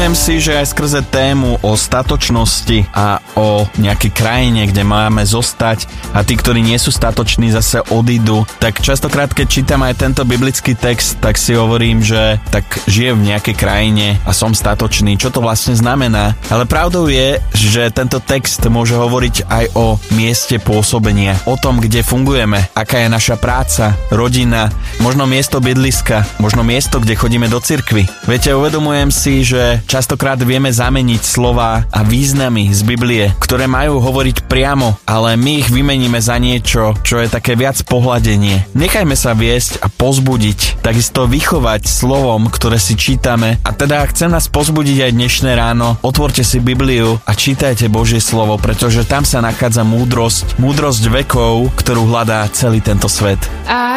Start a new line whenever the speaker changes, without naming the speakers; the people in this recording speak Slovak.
Uvedomujem si, že aj skrze tému o statočnosti a o nejakej krajine, kde máme zostať a tí, ktorí nie sú statoční, zase odídu, tak častokrát, keď čítam aj tento biblický text, tak si hovorím, že tak žijem v nejakej krajine a som statočný. Čo to vlastne znamená? Ale pravdou je, že tento text môže hovoriť aj o mieste pôsobenia, o tom, kde fungujeme, aká je naša práca, rodina, možno miesto bydliska, možno miesto, kde chodíme do cirkvi. Viete, uvedomujem si, že častokrát vieme zameniť slová a významy z Biblie, ktoré majú hovoriť priamo, ale my ich vymeníme za niečo, čo je také viac pohľadenie. Nechajme sa viesť a pozbudiť, takisto vychovať slovom, ktoré si čítame. A teda chcem nás pozbudiť aj dnešné ráno. Otvorte si Bibliu a čítajte Božie slovo, pretože tam sa nachádza múdrosť vekov, ktorú hľadá celý tento svet.